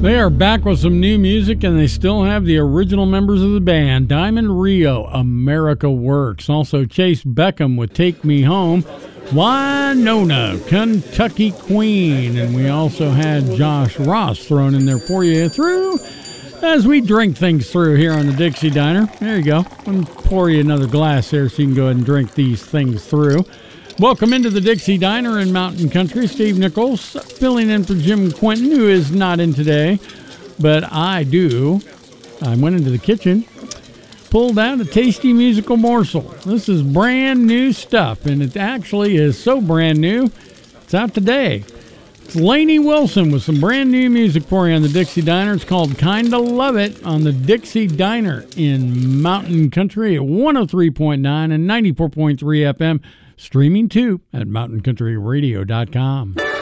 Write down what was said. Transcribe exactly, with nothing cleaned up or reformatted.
They are back with some new music, and they still have the original members of the band. Diamond Rio, America Works. Also Chase Beckham with Take Me Home. Winona, Kentucky Queen. And we also had Josh Ross thrown in there for you through as we drink things through here on the Dixie Diner. There you go. I'm going to pour you another glass here so you can go ahead and drink these things through. Welcome into the Dixie Diner in Mountain Country. Steve Nichols filling in for Jim Quinton, who is not in today, but I do. I went into the kitchen, pulled out a tasty musical morsel. This is brand new stuff, and it actually is so brand new, it's out today. It's Lainey Wilson with some brand new music for you on the Dixie Diner. It's called Kinda Love It on the Dixie Diner in Mountain Country at one oh three point nine and ninety-four point three F M. Streaming too at mountain country radio dot com.